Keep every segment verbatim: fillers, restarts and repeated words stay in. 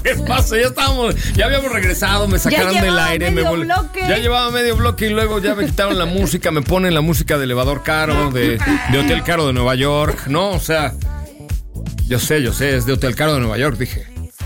¿Qué pasa? Ya estábamos, ya habíamos regresado, me sacaron del aire, me vol... ya llevaba medio bloque y luego ya me quitaron la música, me ponen la música de elevador caro, de, de hotel caro de Nueva York, ¿no? O sea, yo sé, yo sé, es de hotel caro de Nueva York, dije.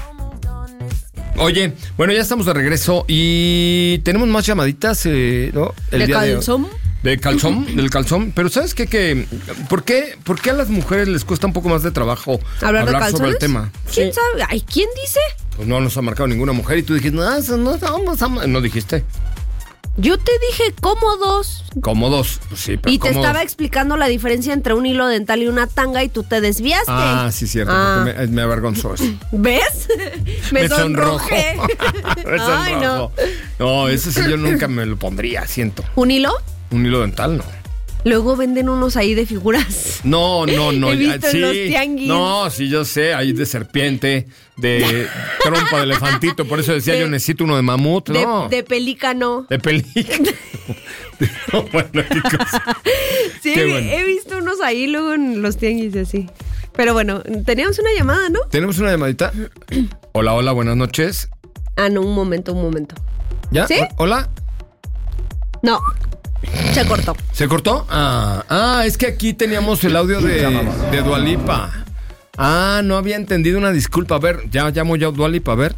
Oye, bueno, ya estamos de regreso y tenemos más llamaditas, eh, ¿no? El ¿De día calzón? De, de calzón, del calzón. Pero ¿sabes qué? que ¿por qué, ¿Por qué a las mujeres les cuesta un poco más de trabajo hablar, hablar de sobre el tema? ¿Quién Sí. sabe? Ay, ¿quién dice? Pues no nos ha marcado ninguna mujer y tú dijiste, no, eso no, vamos a... No dijiste. Yo te dije cómodos. Cómodos, pues sí, pero Y te cómodos. estaba explicando la diferencia entre un hilo dental y una tanga y tú te desviaste. Ah, sí, cierto, Ah. porque me, me avergonzó eso. ¿Ves? Me, Me sonrojo. sonrojé. Me Ay, no. sonrojo. No, ese sí yo nunca me lo pondría, siento. ¿Un hilo? Un hilo dental, no. Luego venden unos ahí de figuras. No, no, no. He visto sí, en los tianguis. No, sí, yo sé, hay de serpiente, de trompa de elefantito, por eso decía De- yo necesito uno de mamut, De, no. de pelícano. De pelícano. No, bueno, qué cosa. Sí, Qué he- bueno. he visto unos ahí luego en los tianguis y así. Pero bueno, teníamos una llamada, ¿no? Tenemos una llamadita. Hola, hola, buenas noches. Ah, no, un momento, un momento. ¿Ya? ¿Sí? O- Hola. No, se cortó. ¿Se cortó? Ah, ah, es que aquí teníamos el audio de, de Dua Lipa. Ah, no había entendido, una disculpa. A ver, ya llamo yo a Dua Lipa, a ver.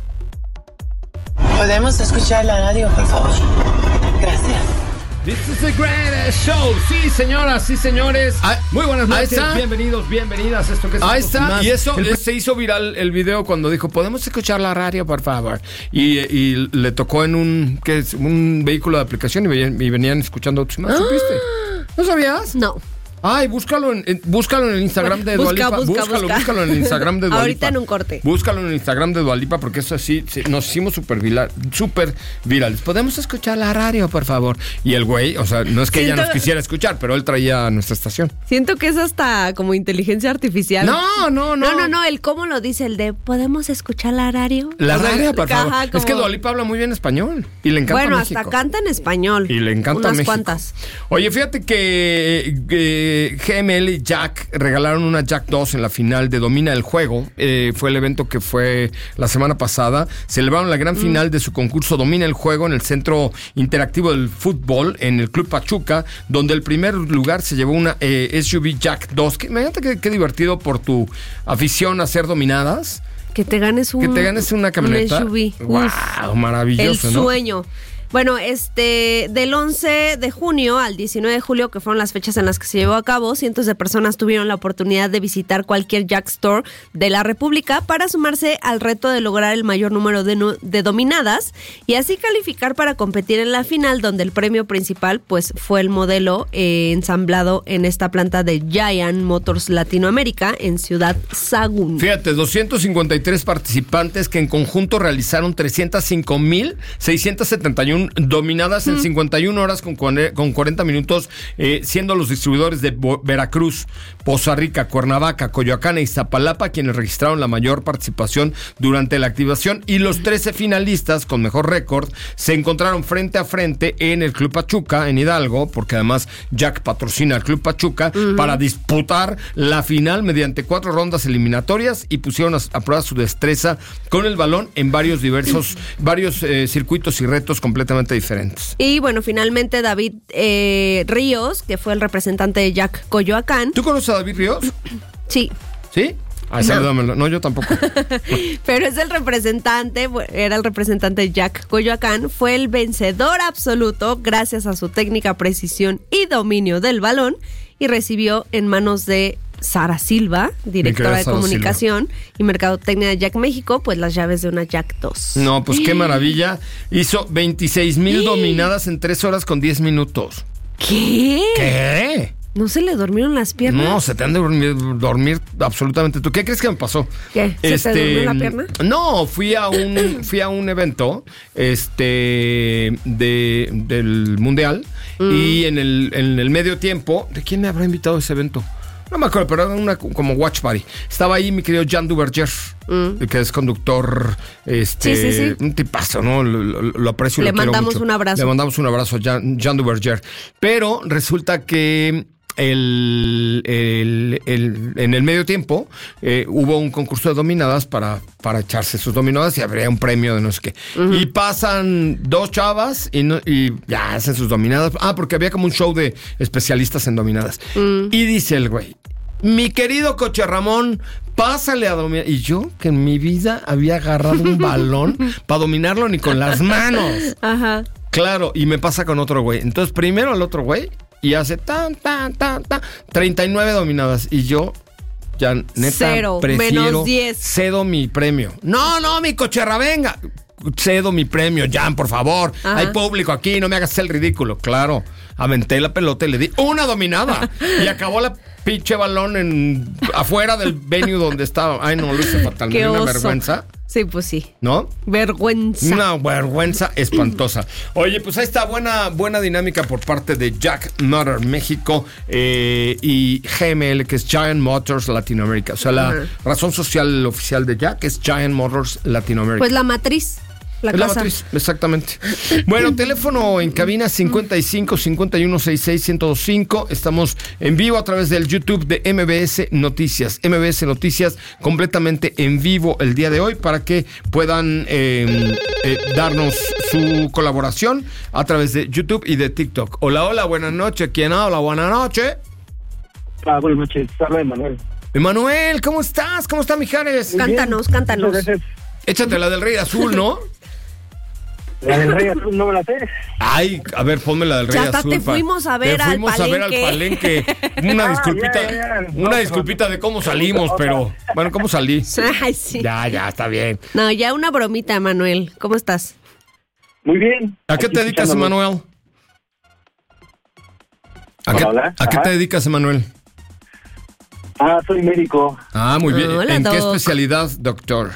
¿Podemos escuchar la radio, por favor? Gracias. This is the greatest show. Sí, señoras, sí, señores. Ah, Muy buenas ahí noches. está. Bienvenidos, bienvenidas. Esto que es Ahí Autos y está, Más. y eso El- eh, se hizo viral el video cuando dijo, ¿podemos escuchar la radio, por favor? Y, y le tocó en un, ¿qué es? Un vehículo de aplicación y venían, y venían escuchando Autos y Más. ¿Supiste? ¿No sabías? No. Ay, búscalo en, en- búscalo en el Instagram de Dua Busca, Lipa. busca, búscalo, busca. búscalo en el Instagram de Dua Ahorita Lipa. en un corte. Búscalo en el Instagram de Dua Lipa porque eso sí, sí, nos hicimos súper viral, súper virales. ¿Podemos escuchar la radio, por favor? Y el güey, o sea, no es que ella Siento- nos quisiera escuchar, pero él traía a nuestra estación. Siento que es hasta como inteligencia artificial. No, no, no. No, no, no, el cómo lo dice, el de ¿podemos escuchar la radio? La O sea, radio, por favor. ajá, Es como- que Dua Lipa habla muy bien español y le encanta Bueno, México. hasta canta en español. Y le encanta Unas México. cuantas. Oye, fíjate que eh, G M L y Jack regalaron una Jack dos en la final de Domina el Juego. Eh, fue el evento que fue la semana pasada. Celebraron la gran Mm. final de su concurso Domina el Juego en el Centro Interactivo del Fútbol, en el Club Pachuca, donde el primer lugar se llevó una eh, S U V Jack dos. Que, imagínate qué, qué divertido por tu afición a ser dominadas. Que te ganes un Que te ganes una camioneta. Un S U V. Wow, Uf, maravilloso, el ¿no? sueño. Bueno, este, del once de junio al diecinueve de julio, que fueron las fechas en las que se llevó a cabo, cientos de personas tuvieron la oportunidad de visitar cualquier Jack Store de la República para sumarse al reto de lograr el mayor número de, nu- de dominadas y así calificar para competir en la final, donde el premio principal pues fue el modelo eh, ensamblado en esta planta de Giant Motors Latinoamérica en Ciudad Sagún. Fíjate, doscientos cincuenta y tres participantes que en conjunto realizaron trescientos cinco mil seiscientos setenta y uno dominadas en cincuenta y una horas con, cuare- con cuarenta minutos, eh, siendo los distribuidores de Bo- Veracruz, Poza Rica, Cuernavaca, Coyoacán e Iztapalapa quienes registraron la mayor participación durante la activación, y los trece finalistas con mejor récord se encontraron frente a frente en el Club Pachuca, en Hidalgo, porque además Jack patrocina al Club Pachuca, para disputar la final mediante cuatro rondas eliminatorias y pusieron a, a prueba su destreza con el balón en varios diversos, varios eh, circuitos y retos completamente diferentes. Y bueno, finalmente David eh, Ríos, que fue el representante de Jack Coyoacán. ¿Tú conoces a David Ríos? Sí, ¿Sí? Ay, No. salúdamelo. No, yo tampoco. pero es el representante, bu- era el representante de Jack Coyoacán, fue el vencedor absoluto gracias a su técnica, precisión y dominio del balón y recibió en manos de Sara Silva, directora de Sara comunicación y mercadotecnia de Jack México, pues las llaves de una Jack dos. No, pues qué maravilla. Hizo veintiséis mil dominadas en tres horas con diez minutos. ¿Qué? ¿Qué? ¿No se le durmieron las piernas? No, se te han de dormir, dormir absolutamente. ¿Tú qué crees que me pasó? ¿Qué? ¿Se te durmió la pierna? No, fui a un fui a un evento este de del Mundial Mm. y en el en el medio tiempo, ¿de quién me habrá invitado a ese evento? No me acuerdo, pero era una como watch party. Estaba ahí mi querido Jan Duverger, mm. que es conductor, este, sí, sí, sí. un tipazo, ¿no? Lo, lo, lo aprecio y Le lo quiero mandamos mucho. un abrazo. Le mandamos un abrazo a Jan, Jan Duverger. Pero resulta que el, el, el, en el medio tiempo eh, hubo un concurso de dominadas para, para echarse sus dominadas y habría un premio de no sé qué. Uh-huh. Y pasan dos chavas y, no, y ya hacen sus dominadas. Ah, porque había como un show de especialistas en dominadas. Uh-huh. Y dice el güey, mi querido Coche Ramón, pásale a dominar. Y yo, que en mi vida había agarrado un balón para dominarlo ni con las manos. Ajá. Claro, y me pasa con otro güey. Entonces, primero al otro güey y hace tan, tan, tan, tan, treinta y nueve dominadas. Y yo, ya neta, Cero, prefiero, menos diez. cedo mi premio. No, no, mi cocherra, venga. Cedo mi premio, Jan, por favor. Ajá. Hay público aquí, no me hagas el ridículo. Claro, aventé la pelota y le di una dominada. Y acabó la pinche balón en afuera del venue donde estaba. Ay, no, lo hice fatal. Me dio una vergüenza. Sí, pues sí. ¿No? Vergüenza. Una vergüenza espantosa. Oye, pues ahí está buena, buena dinámica por parte de Jack Motor México eh, y G M L, que es Giant Motors Latinoamérica. O sea, la uh-huh. razón social oficial de Jack es Giant Motors Latinoamérica. Pues la matriz. La, la matriz, exactamente. Bueno, teléfono en cabina cincuenta y cinco, cincuenta y uno, sesenta y seis, ciento veinticinco. Estamos en vivo a través del YouTube de M B S Noticias. M B S Noticias completamente en vivo el día de hoy para que puedan eh, eh, darnos su colaboración a través de YouTube y de TikTok. Hola, hola, buenas noches. ¿Quién habla? Buenas noches. Ah, buenas noches. Habla Emanuel. Emanuel, ¿cómo estás? ¿Cómo está, Mijares? Cántanos, cántanos. Échate la del Rey Azul, ¿no? La del Rey Azul no me la sé. Ay, a ver, ponme la del Rey ya Azul. Ya te fuimos a ver al palenque. Te fuimos a ver al palenque. Una ah, disculpita, ya, ya, ya. una no, disculpita no, de cómo salimos, pero bueno, ¿cómo salí? Ay, sí. Ya, ya, está bien. No, ya una bromita, Manuel. ¿Cómo estás? Muy bien. ¿A qué te dedicas, Emanuel? ¿A qué, ¿a qué te dedicas, Emanuel? Ah, soy médico. Ah, muy bien. Hola, ¿En doc. qué especialidad, doctor?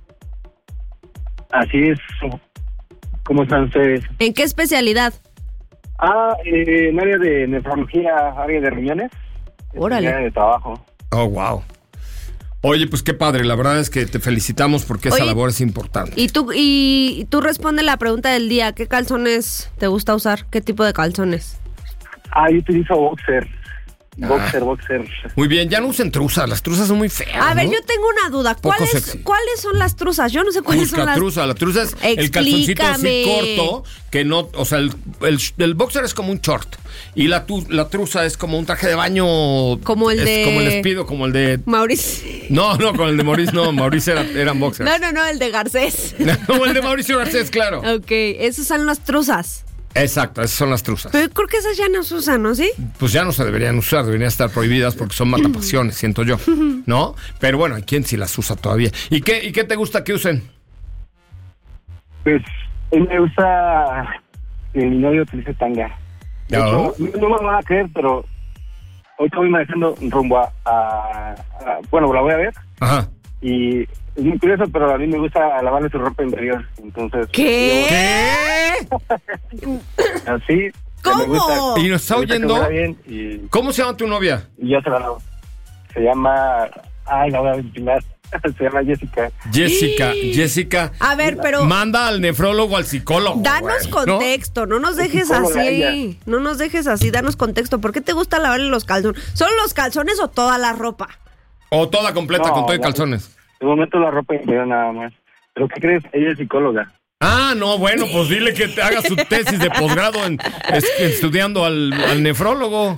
Así es. ¿Cómo están ustedes? ¿En qué especialidad? Ah, eh, en área de nefrología, área de riñones. Órale. Área de trabajo. Oh, wow. Oye, pues qué padre. La verdad es que te felicitamos porque esa Oye, labor es importante. Y tú, y tú responde la pregunta del día. ¿Qué calzones te gusta usar? ¿Qué tipo de calzones? Ah, yo utilizo boxer. Boxer, ah, boxer. Muy bien, ya no usen truzas, las truzas son muy feas. A ver, ¿no? yo tengo una duda. ¿Cuáles, ¿Cuáles son las truzas? Yo no sé cuáles Busca son las truza, la truza es el calzoncito así Explícame. corto, que no, o sea, el, el, el boxer es como un short y la, tu, la truza es como un traje de baño. Como el es de... Como el despido, como el de... Mauricio. No, no, con el de Mauricio, no, Mauricio era, eran boxers. No, no, no, el de Garcés. Como el de Mauricio Garcés, claro. Ok, esos son las truzas. Exacto, esas son las truzas. Pero creo que esas ya no se usan, ¿no? ¿Sí? Pues ya no se deberían usar, deberían estar prohibidas porque son matapasiones, siento yo, ¿no? Pero bueno, hay quien sí las usa todavía. ¿Y qué, y qué te gusta que usen? Pues, a mí me gusta que mi novio utilice tanga. De ¿No? hecho, no me lo van a creer, pero ahorita voy manejando rumbo a, a, a... Bueno, la voy a ver. Ajá. Y es muy curioso, pero a mí me gusta lavarle su ropa interior. Entonces, ¿Qué? ¿Qué? Así. ¿Cómo? Me gusta, ¿Y nos está me gusta que oyendo? huela bien y, ¿Cómo se llama tu novia? y yo se la lavo. Se llama... Ay, la voy a ventilar. Se llama Jessica. Jessica, Jessica. A ver, pero Manda al nefrólogo, al psicólogo. danos güey, ¿no? contexto, no nos dejes psicóloga así. ella. No nos dejes así, danos contexto. ¿Por qué te gusta lavarle los calzones? ¿Solo los calzones o toda la ropa? O toda completa No, con todo y no. calzones. De momento la ropa interior nada más. ¿Pero qué crees? Ella es psicóloga. Ah, no, bueno, pues dile que te haga su tesis de posgrado en, es- estudiando al, al nefrólogo.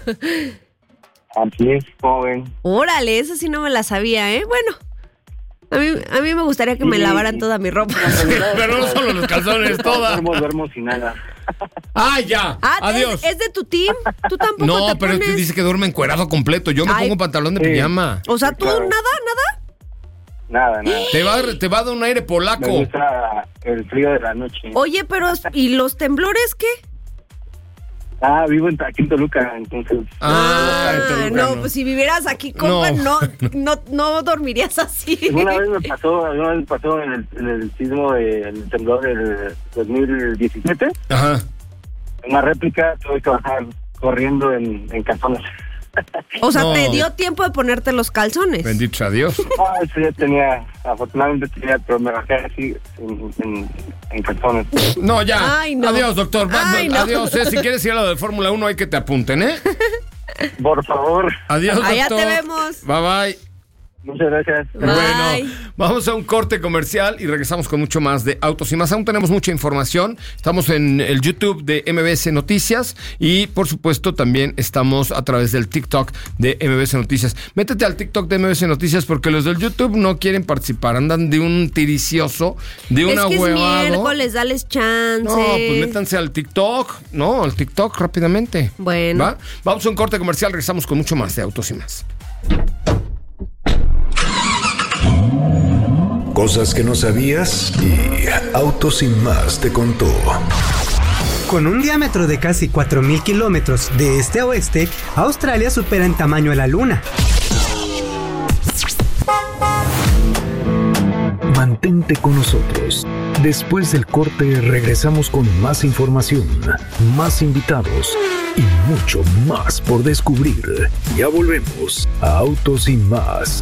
Así es, joven. Órale, esa sí no me la sabía, ¿eh? Bueno, a mí, a mí me gustaría que me Sí. lavaran toda mi ropa. Pero no solo los calzones, toda. Duermo, duermo sin nada. Ah, ya. Ah, Adiós. ¿es, es de tu team? ¿Tú tampoco No, te pero pones? este dice que duerme encuerado completo. Yo me Ay. pongo pantalón de Sí. pijama. O sea, ¿tú Claro. nada, nada? Nada, nada. Te va, te va a dar un aire Me polaco. gusta el frío de la noche. Oye, pero ¿y los temblores qué? Ah, vivo en, aquí en Toluca, entonces... Ah, en Toluca, no, no. pues si vivieras aquí, compa, No. no, no, no dormirías así. Una vez me pasó, alguna vez me pasó en el, en el sismo del temblor del dos mil diecisiete. Ajá. Una réplica, tuve que bajar corriendo en, en calzones. O sea, No. te dio tiempo de ponerte los calzones. Bendito sea Dios. Ah, eso ya tenía, afortunadamente tenía, pero me bajé así en, en, en calzones. No, ya. Ay, no. Adiós, doctor. Va- Ay, no. Adiós. eh. Si quieres ir a lo de Fórmula uno, hay que te apunten, ¿eh? Por favor. Adiós, Allá doctor. te vemos. Bye, bye. Muchas gracias. Bye. Bueno, vamos a un corte comercial y regresamos con mucho más de Autos y Más. Aún tenemos mucha información. Estamos en el YouTube de M B S Noticias y, por supuesto, también estamos a través del TikTok de M B S Noticias. Métete al TikTok de M B S Noticias porque los del YouTube no quieren participar. Andan de un tiricioso, de una Es que huevado. es miércoles, dales chance. No, pues métanse al TikTok. No, al TikTok rápidamente. Bueno. ¿Va? Vamos a un corte comercial. Regresamos con mucho más de Autos y Más. Cosas que no sabías y Autos y Más te contó. Con un diámetro de casi cuatro mil kilómetros de este a oeste, Australia supera en tamaño a la Luna. Mantente con nosotros. Después del corte regresamos con más información, más invitados y mucho más por descubrir. Ya volvemos a Autos y Más.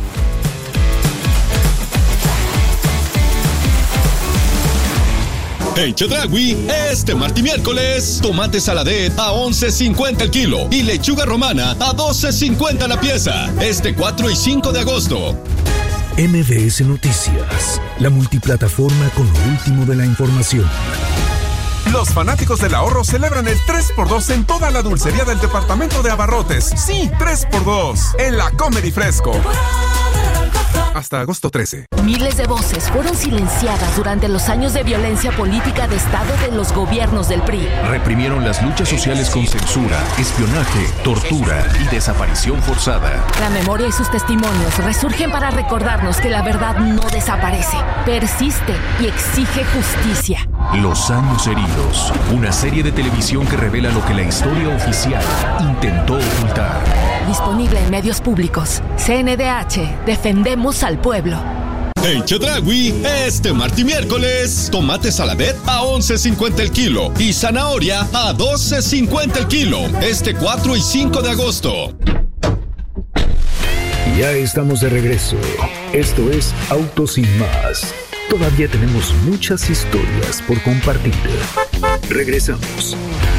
En Chedraui, este martes y miércoles, tomate saladet a once cincuenta el kilo y lechuga romana a doce cincuenta la pieza. Este cuatro y cinco de agosto. M B S Noticias, la multiplataforma con lo último de la información. Los fanáticos del ahorro celebran el tres por dos en toda la dulcería del departamento de abarrotes. Sí, tres por dos en la Comedy Fresco. Hasta agosto trece. Miles de voces fueron silenciadas durante los años de violencia política de Estado de los gobiernos del P R I. Reprimieron las luchas sociales con censura, espionaje, tortura y desaparición forzada. La memoria y sus testimonios resurgen para recordarnos que la verdad no desaparece, persiste y exige justicia. Los años heridos, una serie de televisión que revela lo que la historia oficial intentó ocultar. Disponible en medios públicos. C N D H, defendemos al pueblo. En Chedraui, este martes y miércoles, tomate saladet a once cincuenta el kilo y zanahoria a doce cincuenta el kilo. Este cuatro y cinco de agosto. Ya estamos de regreso. Esto es Autos y Más. Todavía tenemos muchas historias por compartir. Regresamos.